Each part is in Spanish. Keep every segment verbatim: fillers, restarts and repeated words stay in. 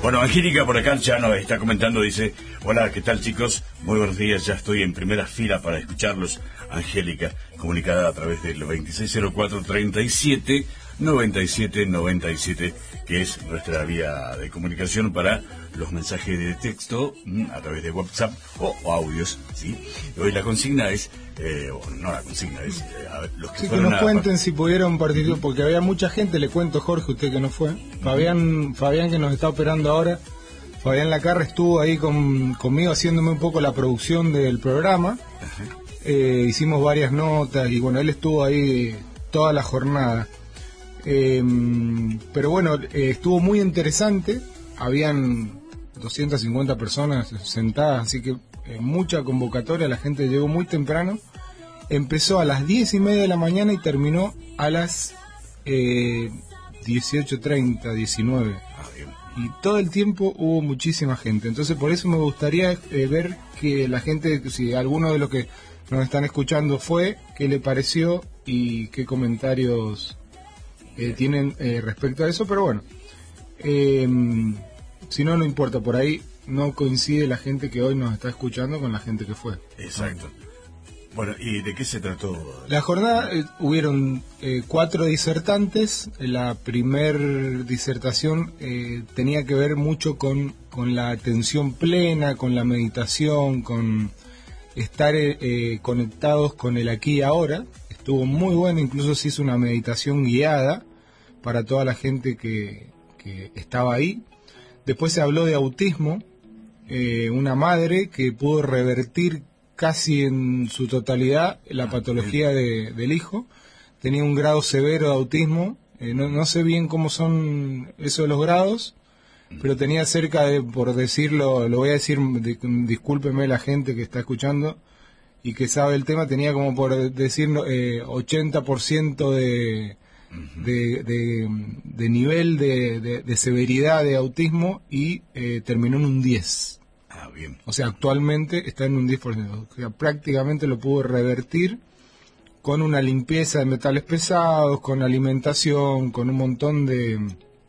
Bueno, Angélica por acá ya nos está comentando, dice: hola, ¿qué tal, chicos? Muy buenos días, ya estoy en primera fila para escucharlos. Angélica, comunicada a través del veintiséis cero cuatro treinta y siete noventa y siete noventa y siete, que es nuestra vía de comunicación para los mensajes de texto a través de WhatsApp o, o audios, ¿sí? Hoy la consigna es, eh, o no la consigna, es eh, a ver, los que sí, fueron que nos a... cuenten si pudieron participar, porque había mucha gente. Le cuento, Jorge, usted que no fue. Fabián, Fabián que nos está operando ahora, Fabián Lacarra estuvo ahí con, conmigo haciéndome un poco la producción del programa. Eh, hicimos varias notas y bueno, él estuvo ahí toda la jornada. Eh, pero bueno, eh, estuvo muy interesante. Habían doscientas cincuenta personas sentadas, así que eh, mucha convocatoria. La gente llegó muy temprano. Empezó a las diez y media de la mañana y terminó a las eh, dieciocho treinta, diecinueve. Y todo el tiempo hubo muchísima gente. Entonces por eso me gustaría eh, ver que la gente, si alguno de los que nos están escuchando fue, qué le pareció y qué comentarios eh, tienen eh, respecto a eso. Pero bueno, eh, si no, no importa. Por ahí no coincide la gente que hoy nos está escuchando con la gente que fue. Exacto. Bueno, ¿y de qué se trató? La jornada, eh, hubieron eh, cuatro disertantes. La primer disertación eh, tenía que ver mucho con, con la atención plena, con la meditación, con estar eh, conectados con el aquí y ahora. Estuvo muy bueno, incluso se hizo una meditación guiada para toda la gente que, que estaba ahí. Después se habló de autismo, eh, una madre que pudo revertir casi en su totalidad la patología de, del hijo. Tenía un grado severo de autismo, eh, no, no sé bien cómo son esos de los grados, pero tenía cerca de, por decirlo, lo voy a decir, de, discúlpeme la gente que está escuchando y que sabe el tema, tenía como por decir eh, ochenta por ciento de, de, de, de nivel de, de, de severidad de autismo y eh, terminó en un diez. Ah, bien. O sea, actualmente está en un diez por ciento. O sea, prácticamente lo pudo revertir con una limpieza de metales pesados, con alimentación, con un montón de,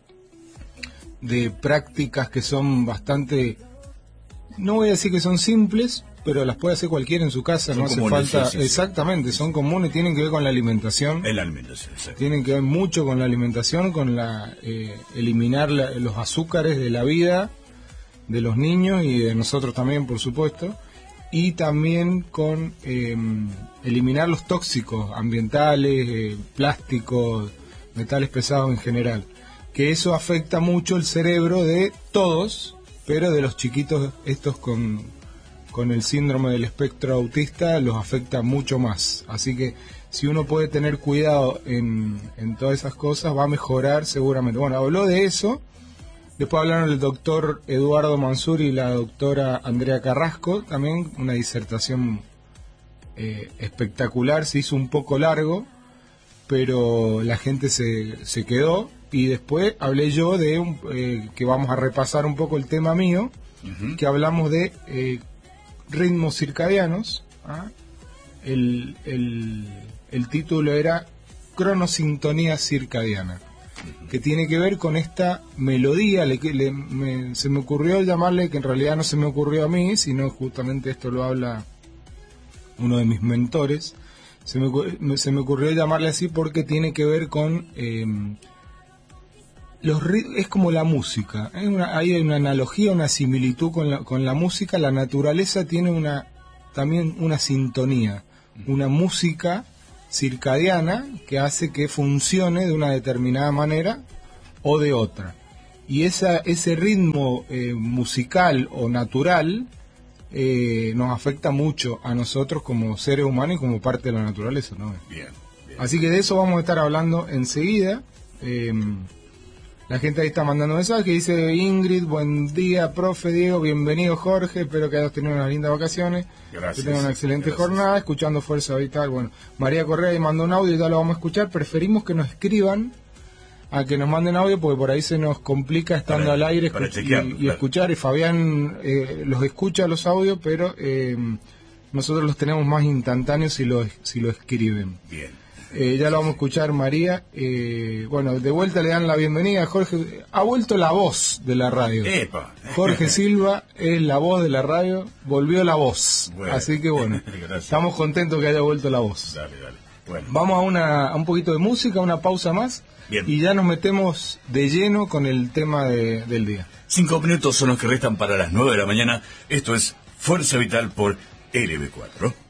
de prácticas que son bastante, no voy a decir que son simples, pero las puede hacer cualquiera en su casa, son no hace falta, sí, sí, exactamente, sí. Son comunes, tienen que ver con la alimentación. El alimentación, exacto. Tienen que ver mucho con la alimentación, con la eh, eliminar la, los azúcares de la vida de los niños y de nosotros también, por supuesto, y también con eh, eliminar los tóxicos ambientales, eh, plásticos, metales pesados en general, que eso afecta mucho el cerebro de todos, pero de los chiquitos estos con, con el síndrome del espectro autista los afecta mucho más. Así que si uno puede tener cuidado en, en todas esas cosas, va a mejorar seguramente. Bueno, habló de eso. Después hablaron el doctor Eduardo Mansur y la doctora Andrea Carrasco, también una disertación eh, espectacular. Se hizo un poco largo, pero la gente se, se quedó. Y después hablé yo de un, eh, que vamos a repasar un poco el tema mío, uh-huh. que hablamos de eh, ritmos circadianos. ¿ah? El, el, el título era Cronosintonía circadiana, que tiene que ver con esta melodía. Le, le, me, se me ocurrió llamarle, que en realidad no se me ocurrió a mí, sino justamente esto lo habla uno de mis mentores. Se me, se me ocurrió llamarle así porque tiene que ver con eh, los es como la música. Hay una, hay una analogía, una similitud con la, con la música. La naturaleza tiene una también una sintonía, una música circadiana que hace que funcione de una determinada manera o de otra, y esa, ese ritmo eh, musical o natural eh, nos afecta mucho a nosotros como seres humanos y como parte de la naturaleza, ¿no? Bien, bien. Así que de eso vamos a estar hablando enseguida. eh, La gente ahí está mandando mensajes. Dice Ingrid: buen día, profe Diego, bienvenido Jorge, espero que hayas tenido unas lindas vacaciones. Gracias. Que tengan una excelente Gracias. jornada, escuchando Fuerza Vital. Bueno, María Correa ahí mandó un audio, ya lo vamos a escuchar. Preferimos que nos escriban a que nos manden audio, porque por ahí se nos complica estando para, al aire para escuch- chequear, y, y claro. escuchar. Y Fabián eh, los escucha los audios, pero eh, nosotros los tenemos más instantáneos si lo, si lo escriben. Bien. Eh, ya lo vamos a escuchar, María. Eh, bueno, de vuelta le dan la bienvenida a Jorge. Ha vuelto la voz de la radio. ¡Epa! Jorge Silva es la voz de la radio, volvió la voz. Bueno. Así que bueno, estamos contentos que haya vuelto la voz. Dale, dale. Bueno. Vamos a, una, a un poquito de música, una pausa más. Bien. Y ya nos metemos de lleno con el tema de, del día. Cinco minutos son los que restan para las nueve de la mañana. Esto es Fuerza Vital por L B cuatro.